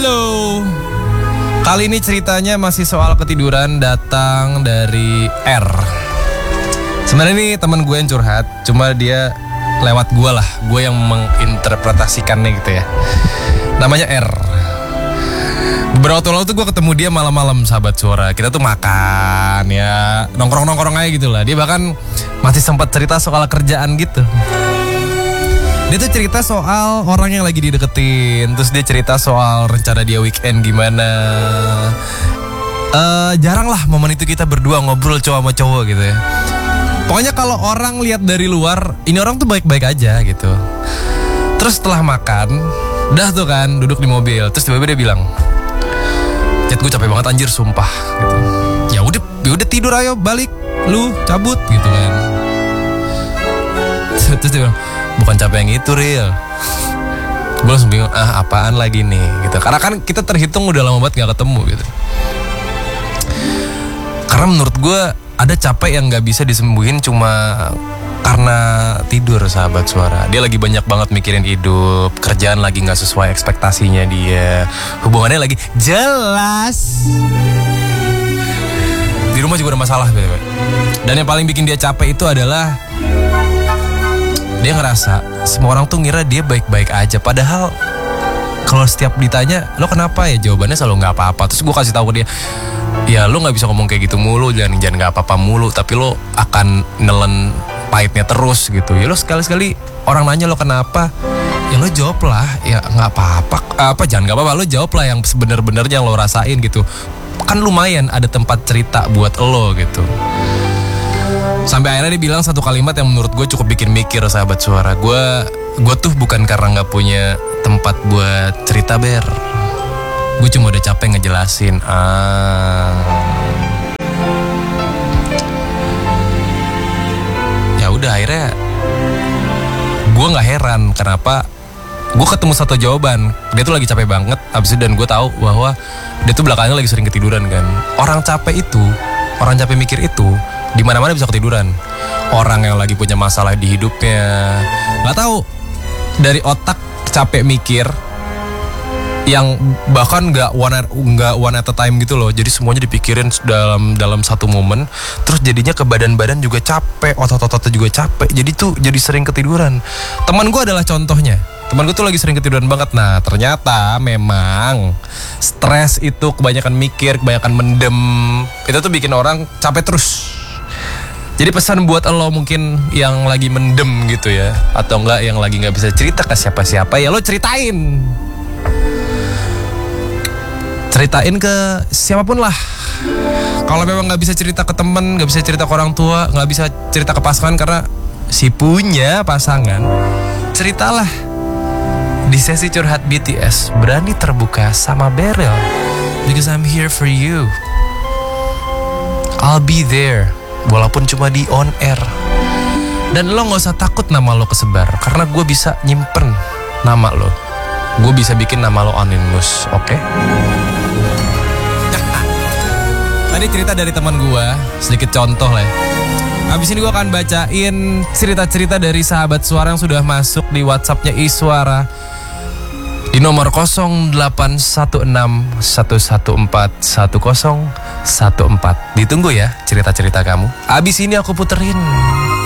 Halo. Kali ini ceritanya masih soal ketiduran, datang dari R. Sebenarnya ini teman gue yang curhat, cuma dia lewat gue lah, gue yang menginterpretasikannya gitu ya. Namanya R. Beberapa waktu lalu tuh gue ketemu dia malam-malam, sahabat suara. Kita tuh makan ya, nongkrong-nongkrong aja gitu lah. Dia bahkan masih sempat cerita soal kerjaan gitu. Dia tuh cerita soal orang yang lagi dideketin. Terus dia cerita soal rencana dia weekend gimana. Jarang lah momen itu kita berdua ngobrol cowok sama cowok gitu ya. Pokoknya kalau orang lihat dari luar, ini orang tuh baik-baik aja gitu. Terus setelah makan, udah tuh kan duduk di mobil. Terus tiba-tiba dia bilang, "Cet, gue capek banget anjir, sumpah." Gitu. Ya udah tidur ayo, balik, lu cabut gitu kan. Terus dia bilang, "Bukan capek yang itu, Real." Gue langsung bingung, apaan lagi nih gitu. Karena kan kita terhitung udah lama banget gak ketemu gitu. Karena menurut gue ada capek yang gak bisa disembuhin cuma karena tidur, sahabat suara. Dia lagi banyak banget mikirin hidup, kerjaan lagi gak sesuai ekspektasinya dia, hubungannya lagi jelas, di rumah juga ada masalah gitu. Dan yang paling bikin dia capek itu adalah dia ngerasa semua orang tuh ngira dia baik-baik aja. Padahal kalau setiap ditanya, "Lo kenapa ya?" Jawabannya selalu nggak apa-apa. Terus gue kasih tahu ke dia, "Ya lo nggak bisa ngomong kayak gitu mulu, jangan nggak apa-apa mulu. Tapi lo akan nelen pahitnya terus gitu. Ya lo sekali-sekali orang nanya lo kenapa, ya lo jawab lah. Ya nggak apa-apa. Jangan nggak apa-apa. Lo jawab lah yang sebenar-benarnya yang lo rasain gitu. Kan lumayan ada tempat cerita buat lo gitu." Sampai akhirnya dia bilang satu kalimat yang menurut gue cukup bikin mikir, sahabat suara. Gue tuh bukan karena gak punya tempat buat cerita, Ber. Gue cuma udah capek ngejelasin. Ya udah, akhirnya gue gak heran kenapa gue ketemu satu jawaban. Dia tuh lagi capek banget. Abis itu dan gue tahu bahwa dia tuh belakangan lagi sering ketiduran kan. Orang capek mikir itu di mana-mana bisa ketiduran. Orang yang lagi punya masalah di hidupnya, nggak tahu dari otak capek mikir yang bahkan nggak one at a time gitu loh. Jadi semuanya dipikirin dalam satu momen. Terus jadinya ke badan juga capek, otot-ototnya juga capek. Jadi sering ketiduran. Teman gue adalah contohnya. Teman gue tuh lagi sering ketiduran banget. Nah ternyata memang stres itu, kebanyakan mikir, kebanyakan mendem, itu tuh bikin orang capek terus. Jadi pesan buat lo mungkin yang lagi mendem gitu ya, atau enggak yang lagi gak bisa cerita ke siapa-siapa, ya lo ceritain ke siapapun lah. Kalau memang gak bisa cerita ke temen, gak bisa cerita ke orang tua, gak bisa cerita ke pasangan karena si punya pasangan, ceritalah di sesi curhat BTS. Berani terbuka sama Beryl, because I'm here for you. I'll be there, walaupun cuma di on air. Dan lo gak usah takut nama lo kesebar, karena gue bisa nyimpen nama lo. Gue bisa bikin nama lo anonymous, oke? Tadi cerita dari teman gue, sedikit contoh lah ya. Habis ini gue akan bacain cerita-cerita dari sahabat suara yang sudah masuk di WhatsApp-nya Iswara di nomor 081611411014. Ditunggu ya cerita-cerita kamu. Abis ini aku puterin.